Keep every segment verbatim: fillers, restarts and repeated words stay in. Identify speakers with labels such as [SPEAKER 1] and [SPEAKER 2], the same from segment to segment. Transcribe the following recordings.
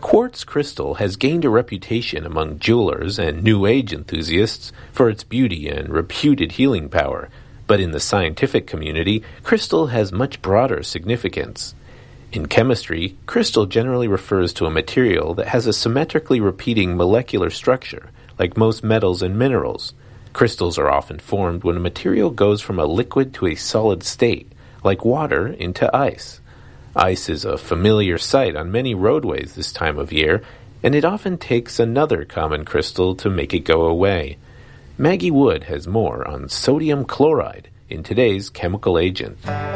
[SPEAKER 1] Quartz crystal has gained a reputation among jewelers and New Age enthusiasts for its beauty and reputed healing power, but in the scientific community, crystal has much broader significance. In chemistry, crystal generally refers to a material that has a symmetrically repeating molecular structure, like most metals and minerals. Crystals are often formed when a material goes from a liquid to a solid state, like water into ice. Ice is a familiar sight on many roadways this time of year, and it often takes another common crystal to make it go away. Maggie Wood has more on sodium chloride in today's Chemical Agent.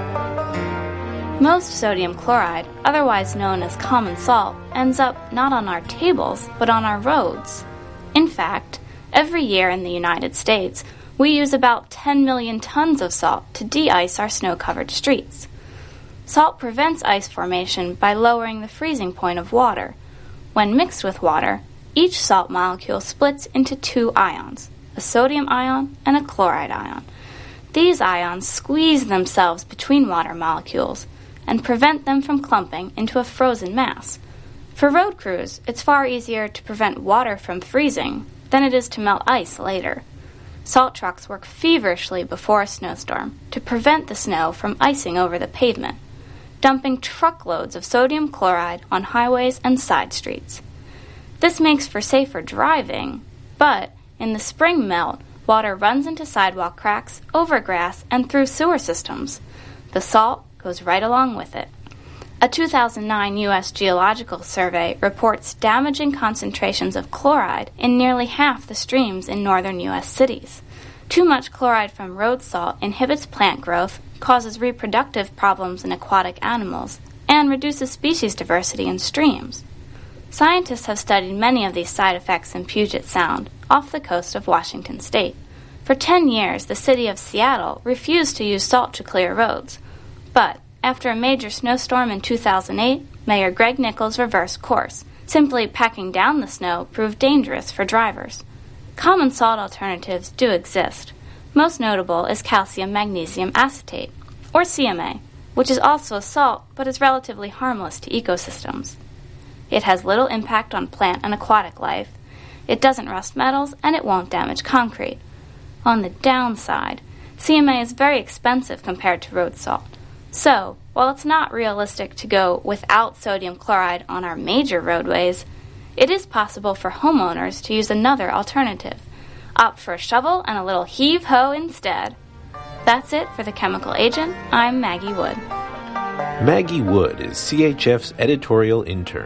[SPEAKER 2] Most sodium chloride, otherwise known as common salt, ends up not on our tables, but on our roads. In fact, every year in the United States, we use about ten million tons of salt to de-ice our snow-covered streets. Salt prevents ice formation by lowering the freezing point of water. When mixed with water, each salt molecule splits into two ions, a sodium ion and a chloride ion. These ions squeeze themselves between water molecules and prevent them from clumping into a frozen mass. For road crews, it's far easier to prevent water from freezing than it is to melt ice later. Salt trucks work feverishly before a snowstorm to prevent the snow from icing over the pavement, dumping truckloads of sodium chloride on highways and side streets. This makes for safer driving, but in the spring melt, water runs into sidewalk cracks, over grass, and through sewer systems. The salt goes right along with it. A two thousand nine U S Geological Survey reports damaging concentrations of chloride in nearly half the streams in northern U S cities. Too much chloride from road salt inhibits plant growth, causes reproductive problems in aquatic animals, and reduces species diversity in streams. Scientists have studied many of these side effects in Puget Sound, off the coast of Washington state. For ten years, the city of Seattle refused to use salt to clear roads. But after a major snowstorm in two thousand eight, Mayor Greg Nickels reversed course. Simply packing down the snow proved dangerous for drivers. Common salt alternatives do exist. Most notable is calcium magnesium acetate, or C M A, which is also a salt but is relatively harmless to ecosystems. It has little impact on plant and aquatic life. It doesn't rust metals, and it won't damage concrete. On the downside, C M A is very expensive compared to road salt. So, while it's not realistic to go without sodium chloride on our major roadways, it is possible for homeowners to use another alternative. Opt for a shovel and a little heave-ho instead. That's it for The Chemical Agent. I'm Maggie Wood.
[SPEAKER 1] Maggie Wood is C H F's editorial intern.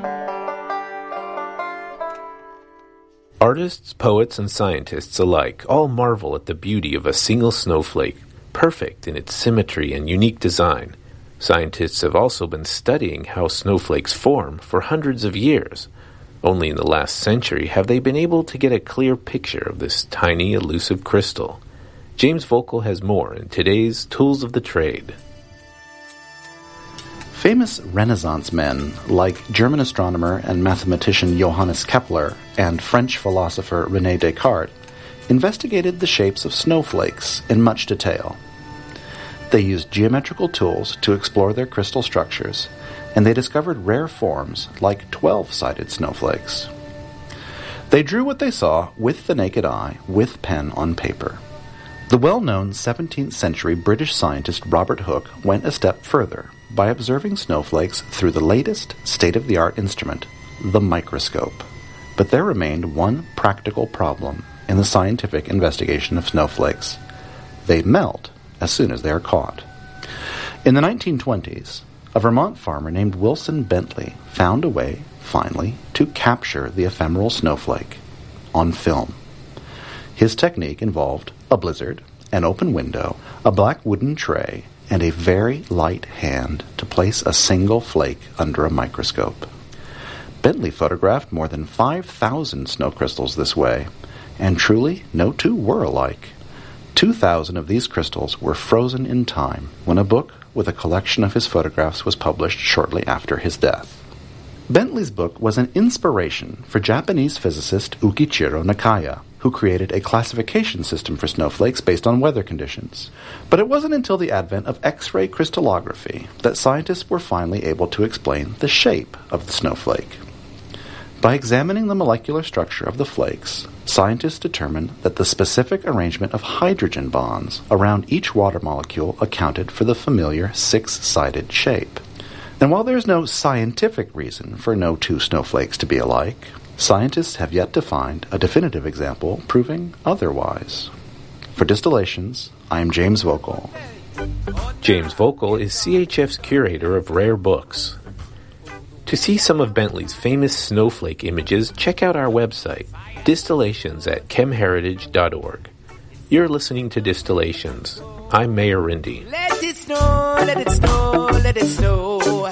[SPEAKER 1] Artists, poets, and scientists alike all marvel at the beauty of a single snowflake, perfect in its symmetry and unique design. Scientists have also been studying how snowflakes form for hundreds of years. Only in the last century have they been able to get a clear picture of this tiny, elusive crystal. James Volkel has more in today's Tools of the Trade.
[SPEAKER 3] Famous Renaissance men like German astronomer and mathematician Johannes Kepler and French philosopher René Descartes investigated the shapes of snowflakes in much detail. They used geometrical tools to explore their crystal structures, and they discovered rare forms like twelve-sided snowflakes. They drew what they saw with the naked eye, with pen on paper. The well-known seventeenth century British scientist Robert Hooke went a step further by observing snowflakes through the latest state-of-the-art instrument, the microscope. But there remained one practical problem in the scientific investigation of snowflakes. They melt as soon as they are caught. In the nineteen twenties, a Vermont farmer named Wilson Bentley found a way, finally, to capture the ephemeral snowflake on film. His technique involved a blizzard, an open window, a black wooden tray, and a very light hand to place a single flake under a microscope. Bentley photographed more than five thousand snow crystals this way, and truly no two were alike. two thousand of these crystals were frozen in time when a book with a collection of his photographs was published shortly after his death. Bentley's book was an inspiration for Japanese physicist Ukichiro Nakaya, who created a classification system for snowflakes based on weather conditions. But it wasn't until the advent of X-ray crystallography that scientists were finally able to explain the shape of the snowflake. By examining the molecular structure of the flakes, scientists determined that the specific arrangement of hydrogen bonds around each water molecule accounted for the familiar six-sided shape. And while there is no scientific reason for no two snowflakes to be alike, scientists have yet to find a definitive example proving otherwise. For Distillations, I am James Vogel.
[SPEAKER 1] James Vogel is C H F's curator of rare books. To see some of Bentley's famous snowflake images, check out our website, distillations at chemheritage dot org. You're listening to Distillations. I'm Mayor Rindy.
[SPEAKER 4] Let it snow, let it snow, let it snow.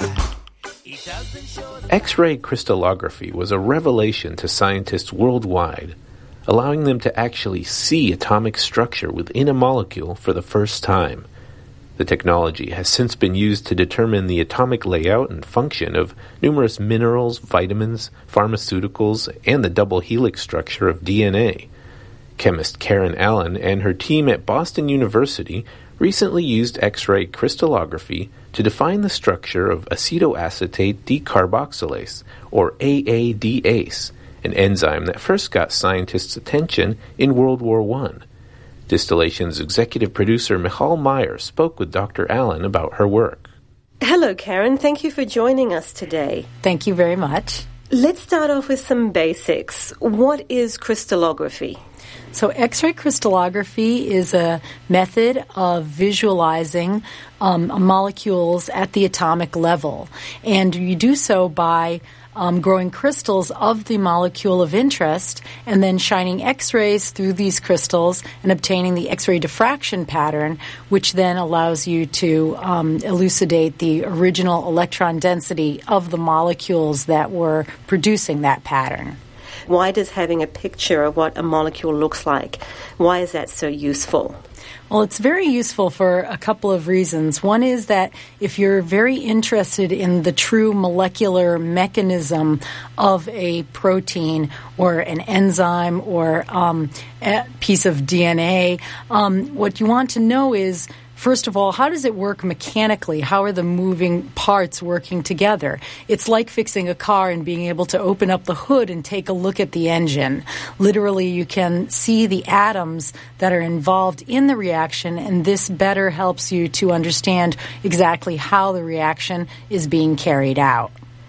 [SPEAKER 1] X-ray crystallography was a revelation to scientists worldwide, allowing them to actually see atomic structure within a molecule for the first time. The technology has since been used to determine the atomic layout and function of numerous minerals, vitamins, pharmaceuticals, and the double helix structure of D N A. Chemist Karen Allen and her team at Boston University recently used X-ray crystallography to define the structure of acetoacetate decarboxylase, or A A D A C E, an enzyme that first got scientists' attention in World War One. Distillation's executive producer Michal Meyer spoke with Doctor Allen about her work.
[SPEAKER 5] Hello, Karen. Thank you for joining us today.
[SPEAKER 6] Thank you very much.
[SPEAKER 5] Let's start off with some basics. What is crystallography?
[SPEAKER 6] So X-ray crystallography is a method of visualizing um, molecules at the atomic level. And you do so by Um, growing crystals of the molecule of interest and then shining X-rays through these crystals and obtaining the X-ray diffraction pattern, which then allows you to um, elucidate the original electron density of the molecules that were producing that pattern.
[SPEAKER 5] Why does having a picture of what a molecule looks like, why is that so useful?
[SPEAKER 6] Well, it's very useful for a couple of reasons. One is that if you're very interested in the true molecular mechanism of a protein or an enzyme or um, a piece of D N A, um, what you want to know is, first of all, how does it work mechanically? How are the moving parts working together? It's like fixing a car and being able to open up the hood and take a look at the engine. Literally, you can see the atoms that are involved in the reaction, and this better helps you to understand exactly how the reaction is being carried out.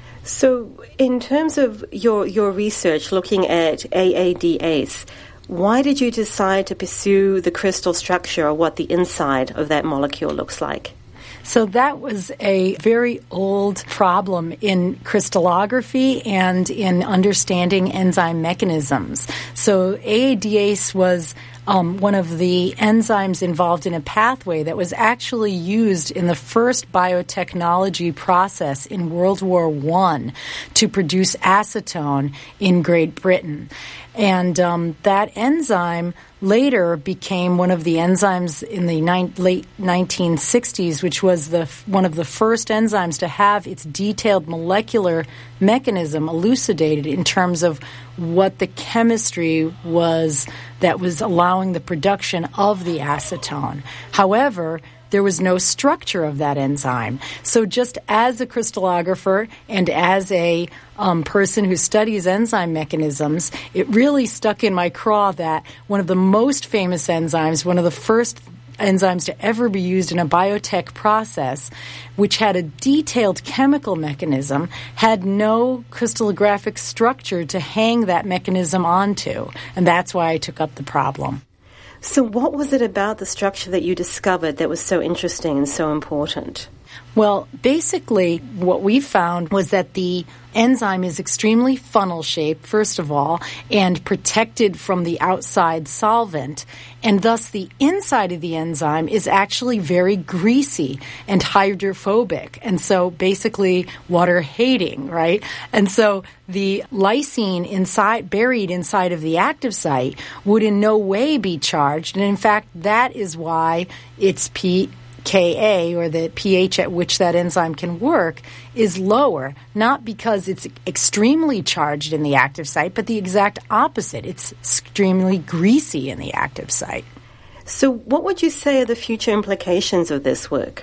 [SPEAKER 5] So in terms of your, your research looking at A A D A C E, why did you decide to pursue the crystal structure or what the inside of that molecule looks like?
[SPEAKER 6] So that was a very old problem in crystallography and in understanding enzyme mechanisms. So A A D A C E was um, one of the enzymes involved in a pathway that was actually used in the first biotechnology process in World War One to produce acetone in Great Britain. And um, that enzyme later became one of the enzymes in the ni- late nineteen sixties, which was the f- one of the first enzymes to have its detailed molecular mechanism elucidated in terms of what the chemistry was that was allowing the production of the acetone. However, there was no structure of that enzyme. So just as a crystallographer and as a um, person who studies enzyme mechanisms, it really stuck in my craw that one of the most famous enzymes, one of the first enzymes to ever be used in a biotech process, which had a detailed chemical mechanism, had no crystallographic structure to hang that mechanism onto. And that's why I took up the problem.
[SPEAKER 5] So what was it about the structure that you discovered that was so interesting and so important?
[SPEAKER 6] Well, basically, what we found was that the enzyme is extremely funnel-shaped, first of all, and protected from the outside solvent, and thus the inside of the enzyme is actually very greasy and hydrophobic, and so basically water-hating, right? And so the lysine inside, buried inside of the active site would in no way be charged, and in fact, that is why it's P. K A, or the pH at which that enzyme can work, is lower, not because it's extremely charged in the active site, but the exact opposite. It's extremely greasy in the active site.
[SPEAKER 5] So what would you say are the future implications of this work?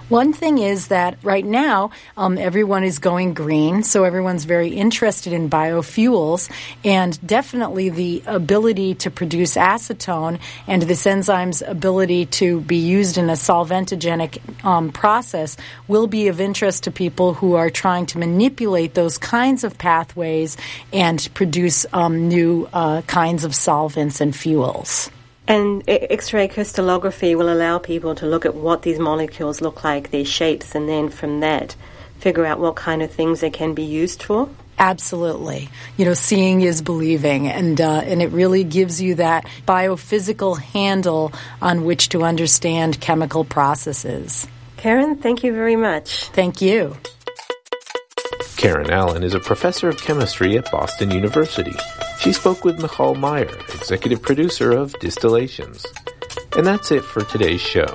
[SPEAKER 6] One thing is that right now um, everyone is going green, so everyone's very interested in biofuels, and definitely the ability to produce acetone and this enzyme's ability to be used in a solventogenic um, process will be of interest to people who are trying to manipulate those kinds of pathways and produce um, new uh, kinds of solvents and fuels.
[SPEAKER 5] And X-ray crystallography will allow people to look at what these molecules look like, their shapes, and then from that figure out what kind of things they can be used for?
[SPEAKER 6] Absolutely. You know, seeing is believing, and uh, and it really gives you that biophysical handle on which to understand chemical processes.
[SPEAKER 5] Karen, thank you very much.
[SPEAKER 6] Thank you.
[SPEAKER 1] Karen Allen is a professor of chemistry at Boston University. She spoke with Michal Meyer, executive producer of Distillations. And that's it for today's show.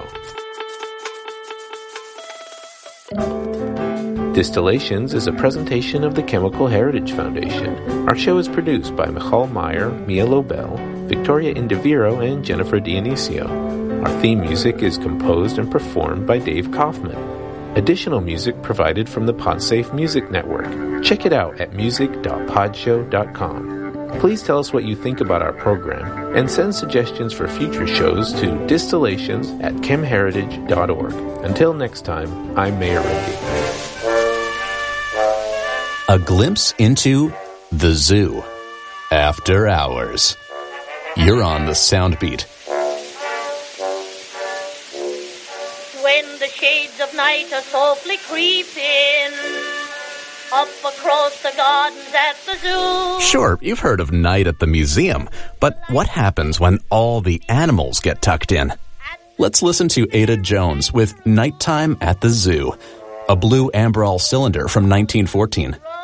[SPEAKER 1] Distillations is a presentation of the Chemical Heritage Foundation. Our show is produced by Michal Meyer, Mia Lobel, Victoria Indiviro, and Jennifer Dionisio. Our theme music is composed and performed by Dave Kaufman. Additional music provided from the PodSafe Music Network. Check it out at music dot podshow dot com. Please tell us what you think about our program and send suggestions for future shows to distillations at chemheritage dot org. Until next time, I'm Mayor Renke.
[SPEAKER 7] A glimpse into the zoo. After hours. You're on the Soundbeat.
[SPEAKER 8] When the shades of night are softly creeping up across the gardens at the zoo.
[SPEAKER 7] Sure, you've heard of night at the museum, but what happens when all the animals get tucked in? Let's listen to Ada Jones with Nighttime at the Zoo, a blue Amberol cylinder from nineteen fourteen.